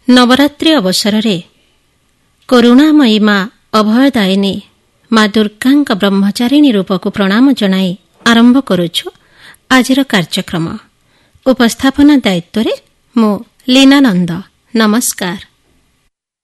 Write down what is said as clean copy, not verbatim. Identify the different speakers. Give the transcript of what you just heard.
Speaker 1: ନବରାତ୍ରି ଅବସରରେ କରୁଣାମୟୀ ମା ଅଭୟଦାୟିନୀ ମା ଦୁର୍ଗାଙ୍କ ବ୍ରହ୍ମଚାରିଣୀ ରୂପକୁ ପ୍ରଣାମ ଜଣାଇ ଆରମ୍ଭ କରୁଛୁ ଆଜିର କାର୍ଯ୍ୟକ୍ରମ। ଉପସ୍ଥାପନା ଦାୟିତ୍ୱରେ ମୁଁ ଲୀନା ନନ୍ଦ। ନମସ୍କାର।